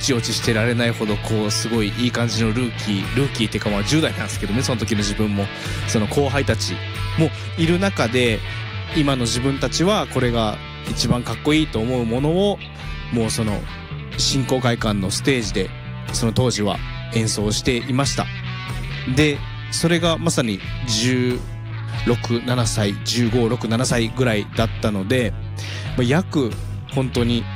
ちおちしてられないほどこうすごいいい感じのルーキーっていうかまあ10代なんですけどね、その時の自分もその後輩たちもいる中で、今の自分たちはこれが一番かっこいいと思うものをもうその新公会館のステージでその当時は演奏していました。でそれがまさに16、7歳15、6、7歳ぐらいだったので、約本当に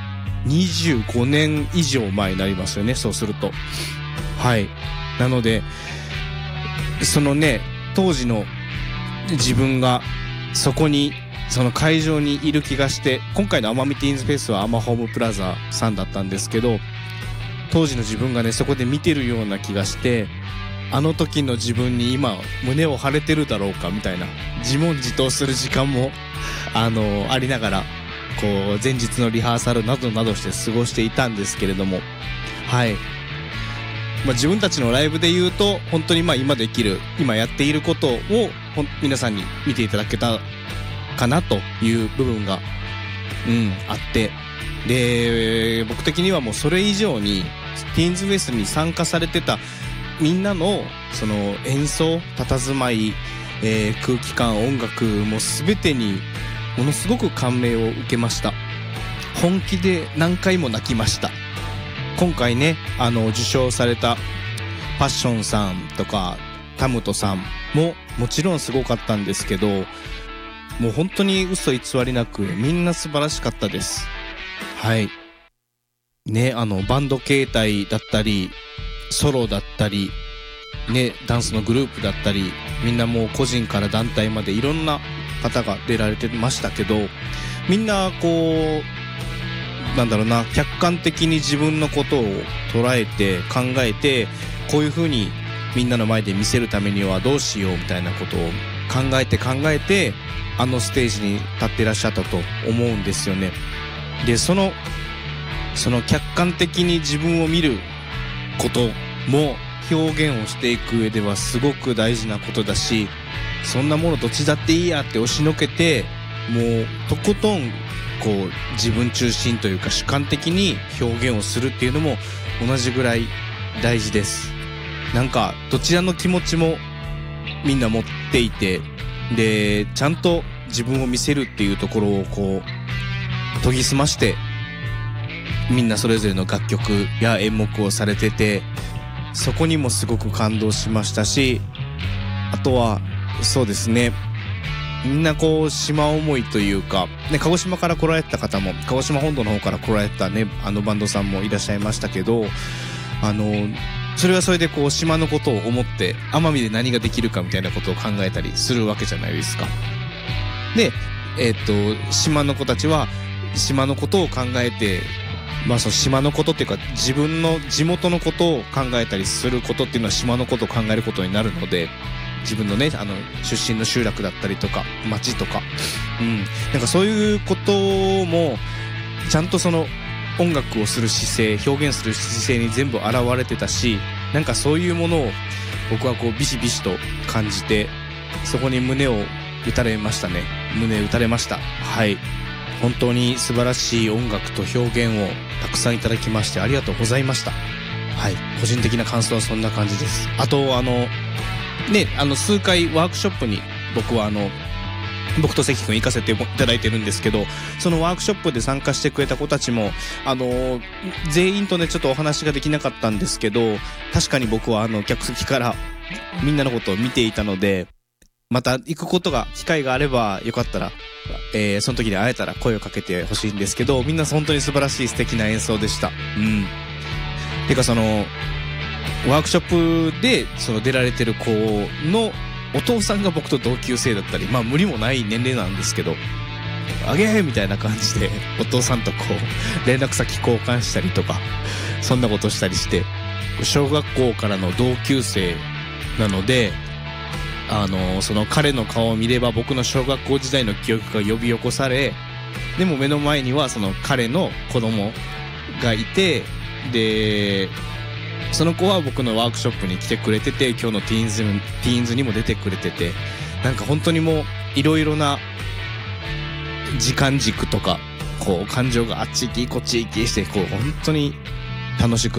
25年以上前になりますよね、そうすると。はい。なのでそのね当時の自分がそこにその会場にいる気がして、今回の奄美ティーンズフェスはアマホームプラザさんだったんですけど、当時の自分がねそこで見てるような気がして、あの時の自分に今胸を張れてるだろうかみたいな自問自答する時間もありながらこう前日のリハーサルなどなどして過ごしていたんですけれども、はい、自分たちのライブで言うと本当に今できる今やっていることを皆さんに見ていただけたかなという部分があって、で僕的にはもうそれ以上にティーンズフェスに参加されてたみんなのその演奏、佇まい、空気感、音楽も全てにものすごく感銘を受けました。本気で何回も泣きました。今回ね受賞されたパッションさんとかタムトさんももちろんすごかったんですけど、もう本当に嘘偽りなくみんな素晴らしかったです。はいね、バンド形態だったりソロだったりね、ダンスのグループだったり、みんなもう個人から団体までいろんな方が出られてましたけど、みんなこうなんだろうな、客観的に自分のことを捉えて考えて、こういう風にみんなの前で見せるためにはどうしようみたいなことを考えてあのステージに立っていらっしゃったと思うんですよね。でその客観的に自分を見ることも表現をしていく上ではすごく大事なことだし、そんなものどっちだっていいやって押しのけて、もうとことんこう自分中心というか主観的に表現をするっていうのも同じぐらい大事です。なんかどちらの気持ちもみんな持っていて、でちゃんと自分を見せるっていうところをこう研ぎ澄ましてみんなそれぞれの楽曲や演目をされてて、そこにもすごく感動しましたし、あとはそうですね、みんなこう島思いというか、ね、鹿児島から来られた方も、鹿児島本土の方から来られたねバンドさんもいらっしゃいましたけど、それはそれでこう島のことを思って奄美で何ができるかみたいなことを考えたりするわけじゃないですか。で島の子たちは島のことを考えて、その島のことっていうか自分の地元のことを考えたりすることっていうのは島のことを考えることになるので、自分のね出身の集落だったりとか町とか、なんかそういうこともちゃんとその音楽をする姿勢、表現する姿勢に全部現れてたし、なんかそういうものを僕はこうビシビシと感じて、そこに胸を打たれましたね。胸打たれました。はい、本当に素晴らしい音楽と表現をたくさんいただきましてありがとうございました。はい、個人的な感想はそんな感じです。あと数回ワークショップに僕と関君行かせていただいてるんですけど、そのワークショップで参加してくれた子たちも全員とねちょっとお話ができなかったんですけど、確かに僕は客席からみんなのことを見ていたので、また行くことが機会があればよかったら、その時に会えたら声をかけてほしいんですけど、みんな本当に素晴らしい素敵な演奏でした。てかそのワークショップで出られてる子のお父さんが僕と同級生だったり、無理もない年齢なんですけど、あげーみたいな感じでお父さんとこう連絡先交換したりとか、そんなことしたりして、小学校からの同級生なので、その彼の顔を見れば僕の小学校時代の記憶が呼び起こされ、でも目の前にはその彼の子供がいて、でその子は僕のワークショップに来てくれてて、今日のティーンズにも出てくれてて、なんか本当にもういろいろな時間軸とかこう感情があっち行きこっち行きして、こう本当に楽しく